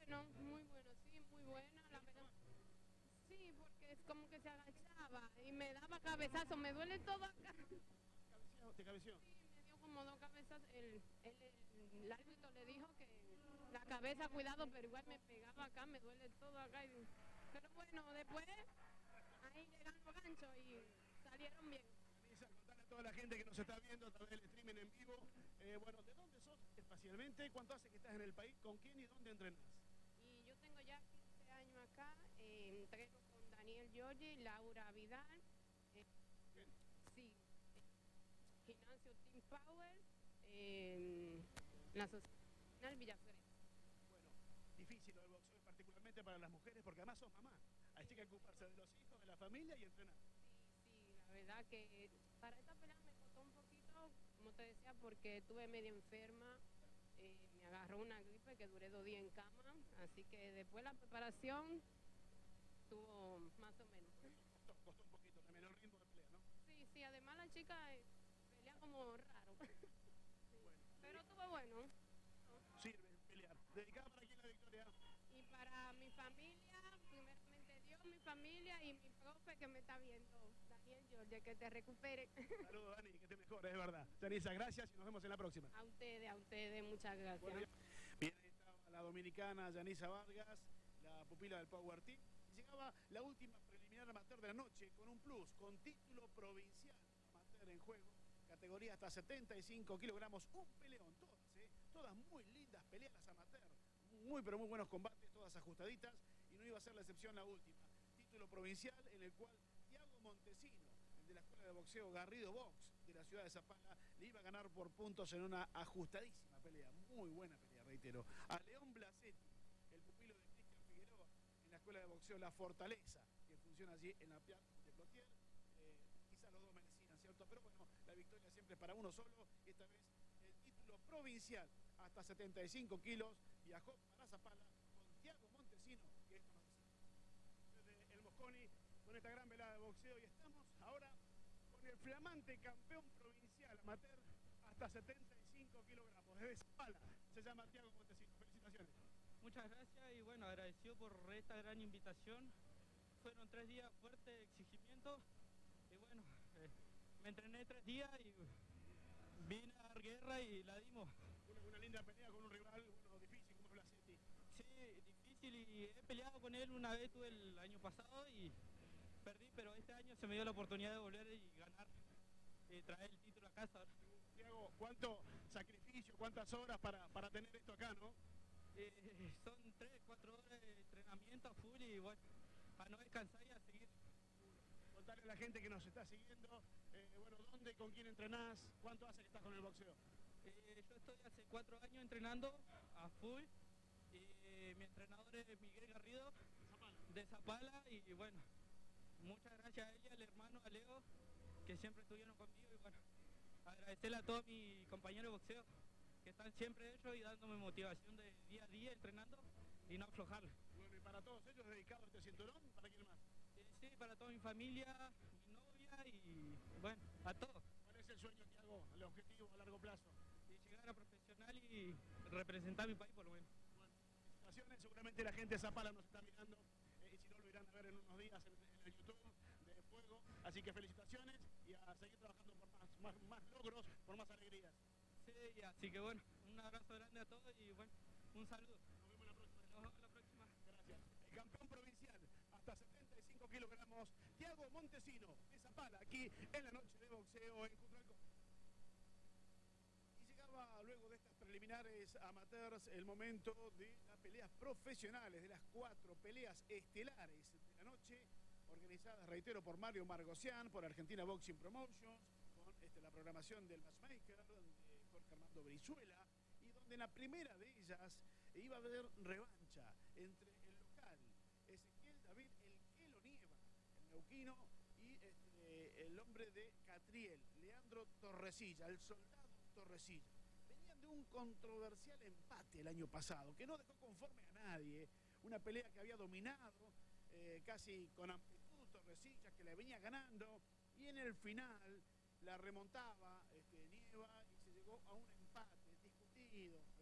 bueno, sí, muy bueno, la verdad. Sí, porque es como que se agachaba y me daba cabezazo, me duele todo acá. ¿Te cabeció? Sí, me dio como dos cabezas. El árbitro le dijo que la cabeza, cuidado, pero igual me pegaba acá, me duele todo acá. Pero bueno, después ahí llegaron los ganchos y salieron bien. Anisa, contale a toda la gente que nos está viendo a través del streaming en vivo. Bueno, ¿de dónde sos espacialmente? ¿Cuánto hace que estás en el país? ¿Con quién y dónde entrenás? Y yo tengo ya 15 años acá, entreno con Daniel Giorgi, Laura Vidal, eh, Bien. sí, Gimnasio Team Power, la Sociedad Nacional Villafres. Bueno, difícil lo del boxeo, particularmente para las mujeres, porque además sos mamá. Hay que ocuparse de los hijos, de la familia y entrenar. Sí, la verdad que para esta pelea me costó un poquito, como te decía, porque estuve medio enferma, me agarró una gripe que duré 2 días en cama, así que después la preparación tuvo más o menos. Costó un poquito también el ritmo de pelea, ¿no? Sí, además la chica pelea como raro. Sí, Bueno, pero estuvo bueno. sirve pelear. ¿Dedicada para quién la victoria? Y para mi familia, primeramente Dios, mi familia y mi profe que me está viendo, Daniel Giorgi, que te recupere. Saludos, Dani, que te mejores, es verdad. Yanisa, gracias y nos vemos en la próxima. A ustedes, muchas gracias. Bueno, bien, ahí estaba la dominicana Yanisa Vargas, la pupila del Power Team. Llegaba la última preliminar amateur de la noche con un plus, con título provincial amateur en juego, categoría hasta 75 kilogramos, un peleón, todas muy lindas peleas amateur, muy pero muy buenos combates, todas ajustaditas, y no iba a ser la excepción la última. Título provincial en el cual Thiago Montesino, de la Escuela de Boxeo Garrido Box de la ciudad de Zapala, le iba a ganar por puntos en una ajustadísima pelea, muy buena pelea, reitero, a León Blasetti, el pupilo de Cristian Figueroa, en la Escuela de Boxeo La Fortaleza, que funciona allí en la Piazza de Plotier. Quizás los dos merecían, ¿cierto? Pero bueno, la victoria siempre es para uno solo. Esta vez el título provincial hasta 75 kilos viajó para Zapala con Thiago Montesino, que esto nos dice. Desde el Mosconi, con esta gran velada de boxeo, y estamos ahora con el flamante campeón provincial amateur hasta 75 kilogramos. Desde Zapala se llama Thiago Montesino. Felicitaciones. Muchas gracias y bueno, agradecido por esta gran invitación. Fueron 3 días fuertes de exigimiento y bueno, me entrené 3 días y vine a dar guerra y la dimos. Una linda pelea con un rival difícil como Blasetti. Sí, difícil y he peleado con él una vez, tuve el año pasado y perdí, pero este año se me dio la oportunidad de volver y ganar, traer el título a casa. Thiago, ¿cuánto sacrificio, cuántas horas para tener esto acá, no? Son 3, 4 horas de entrenamiento a full y bueno, a no descansar y a seguir. Contarle a la gente que nos está siguiendo, bueno, ¿dónde, con quién entrenás? ¿Cuánto hace que estás con el boxeo? Yo estoy hace 4 años entrenando a full y mi entrenador es Miguel Garrido de Zapala y bueno, muchas gracias a ella, al hermano, a Leo, que siempre estuvieron conmigo y bueno, agradecerle a todos mis compañeros de boxeo que están siempre ellos y dándome motivación de día a día entrenando y no aflojarle. Bueno, y para todos ellos dedicado a este cinturón, ¿para quién más? Sí, para toda mi familia, mi novia y bueno, a todos. ¿Cuál es el sueño, Thiago, el objetivo a largo plazo? Y llegar a profesional y representar a mi país por lo menos. Bueno, felicitaciones, seguramente la gente de Zapala nos está mirando y si no lo irán a ver en unos días en el YouTube de Fuego, así que felicitaciones y a seguir trabajando por más logros, por más alegrías. Sí, así que bueno, un abrazo grande a todos y bueno, un saludo. Nos vemos la próxima. Nos vemos la próxima. Gracias. El campeón provincial, hasta 75 kilogramos, Thiago Montesino, de Zapala, aquí en la noche de boxeo en Cutralcó. Y llegaba luego de estas preliminares amateurs el momento de las peleas profesionales, de las 4 peleas estelares de la noche, organizadas, reitero, por Mario Margosian, por Argentina Boxing Promotions, con la programación del matchmaker, de Jorge Armando Brizuela, y donde en la primera de ellas iba a haber revancha entre el local Ezequiel David El Quelo Nieva, el neuquino, y el hombre de Catriel, Leandro Torresilla, el soldado Torresilla. Venían de un controversial empate el año pasado, que no dejó conforme a nadie, una pelea que había dominado casi con amplitud Torresilla, que la venía ganando, y en el final la remontaba Nieva y se llegó a un empate discutido,